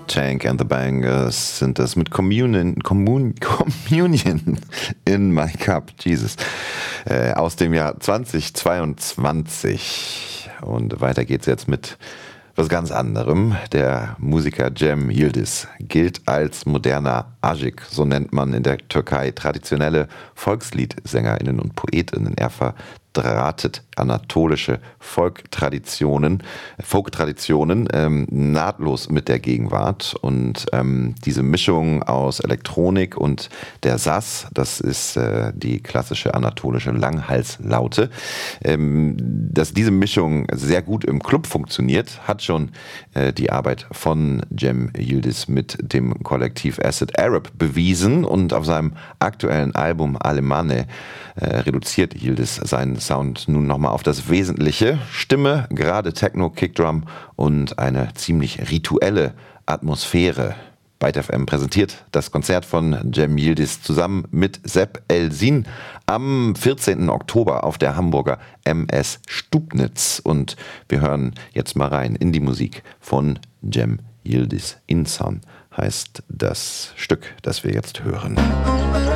Tank and the Bangers sind das mit Communion in My Cup, Jesus, aus dem Jahr 2022. Und weiter geht's jetzt mit was ganz anderem. Der Musiker Cem Yildiz gilt als moderner Aşık, so nennt man in der Türkei traditionelle Volksliedsängerinnen und Poetinnen. Er verdrahtet anatolische Folktraditionen nahtlos mit der Gegenwart. Und diese Mischung aus Elektronik und der Saz, das ist die klassische anatolische Langhalslaute, dass diese Mischung sehr gut im Club funktioniert, hat schon die Arbeit von Cem Yildiz mit dem Kollektiv Acid Arab bewiesen. Und auf seinem aktuellen Album Alemane reduziert Yildiz seinen Sound nun nochmal auf das Wesentliche. Stimme, gerade Techno, Kickdrum und eine ziemlich rituelle Atmosphäre. Byte FM präsentiert das Konzert von Cem Yildiz zusammen mit Sepp Elsin am 14. Oktober auf der Hamburger MS Stubnitz. Und wir hören jetzt mal rein in die Musik von Cem Yildiz. Insan heißt das Stück, das wir jetzt hören.